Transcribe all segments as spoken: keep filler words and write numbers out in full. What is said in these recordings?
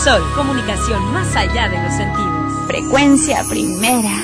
Sol, comunicación más allá de los sentidos. Frecuencia primera.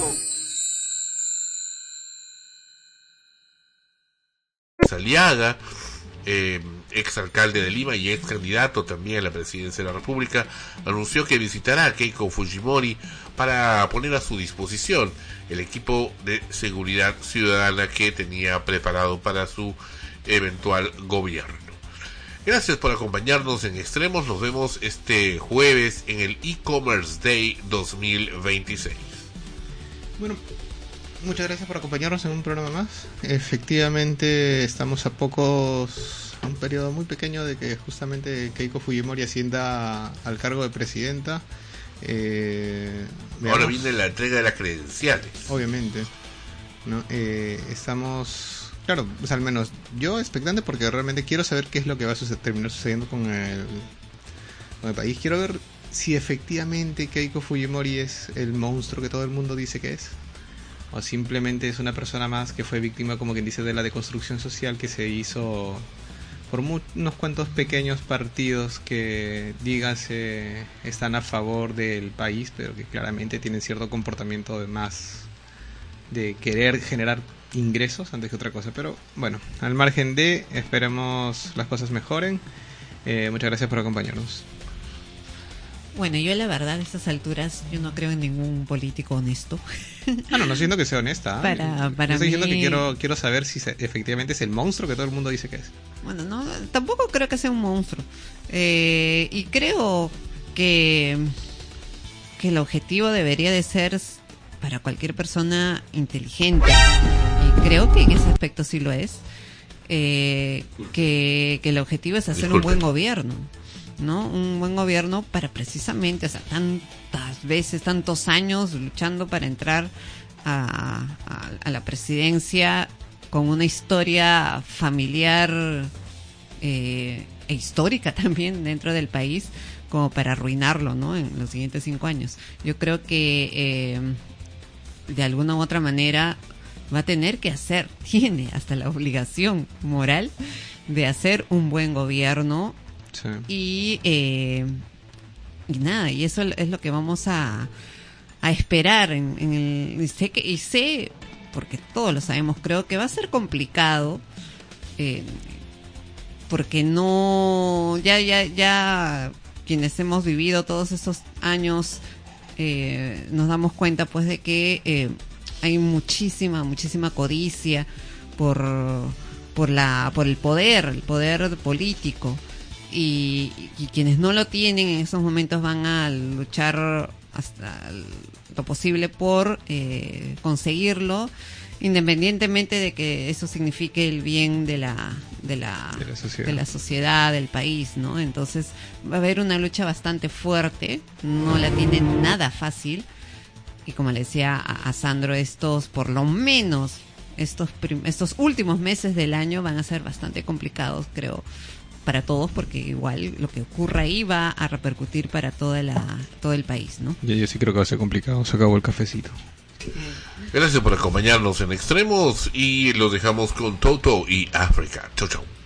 Aliaga, eh, exalcalde de Lima y ex candidato también a la presidencia de la República, anunció que visitará a Keiko Fujimori para poner a su disposición el equipo de seguridad ciudadana que tenía preparado para su eventual gobierno. Gracias por acompañarnos en Extremos. Nos vemos este jueves en el E-Commerce Day dos mil veintiséis. Bueno, muchas gracias por acompañarnos en un programa más. Efectivamente, estamos a pocos, a un periodo muy pequeño de que justamente Keiko Fujimori ascienda al cargo de presidenta. Eh, Ahora viene la entrega de las credenciales. Obviamente, ¿no? Eh, estamos, claro, pues al menos yo expectante porque realmente quiero saber qué es lo que va a suceder, terminar sucediendo con el, con el país. Quiero ver si efectivamente Keiko Fujimori es el monstruo que todo el mundo dice que es, o simplemente es una persona más que fue víctima, como quien dice, de la deconstrucción social que se hizo por mu- unos cuantos pequeños partidos que, dígase, están a favor del país, pero que claramente tienen cierto comportamiento de más de querer generar ingresos antes que otra cosa. Pero bueno, al margen de, esperemos las cosas mejoren. Eh, muchas gracias por acompañarnos. Bueno, yo la verdad a estas alturas yo no creo en ningún político honesto. Ah, no, no siento que sea honesta. ¿eh? Para, para Estoy mí... diciendo que quiero quiero saber si se, efectivamente es el monstruo que todo el mundo dice que es. Bueno, no, tampoco creo que sea un monstruo. Eh, y creo que, que el objetivo debería de ser para cualquier persona inteligente. Y creo que en ese aspecto sí lo es. Eh, que, que el objetivo es hacer Disculpe. un buen gobierno. ¿no? Un buen gobierno para precisamente, o sea, tantas veces, tantos años luchando para entrar a, a, a la presidencia con una historia familiar eh, e histórica también dentro del país, como para arruinarlo, ¿no? En los siguientes cinco años. Yo creo que eh, de alguna u otra manera va a tener que hacer, tiene hasta la obligación moral de hacer un buen gobierno. Sí. Y, eh, y nada, y eso es lo que vamos a, a esperar en, en el, y sé que, y sé, porque todos lo sabemos, creo que va a ser complicado, eh, porque no, ya, ya, ya quienes hemos vivido todos esos años, eh, nos damos cuenta pues de que eh, hay muchísima, muchísima codicia por, por la, por el poder, el poder político. Y, y quienes no lo tienen en esos momentos van a luchar hasta lo posible por eh, conseguirlo, independientemente de que eso signifique el bien de la de la, de la, sociedad. de la sociedad, del país, ¿no? Entonces va a haber una lucha bastante fuerte, no la tienen nada fácil, y como le decía a, a Sandro, estos por lo menos estos prim- estos últimos meses del año van a ser bastante complicados, creo, para todos, porque igual lo que ocurra ahí va a repercutir para toda la todo el país, ¿no? Yo, yo sí creo que va a ser complicado. Se acabó el cafecito. Gracias por acompañarnos en Extremos y los dejamos con Toto y África. Chau, chau.